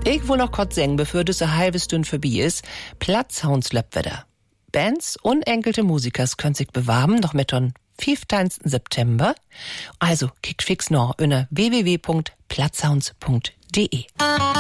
Ich will noch kurz sagen, bevor das eine halbe Stunde vorbei ist, Platzhounds löpweder. Bands und enkelte Musikers können sich bewerben, noch mit dem 15. September. Also, kickt fix noch unter www.platzhounds.de.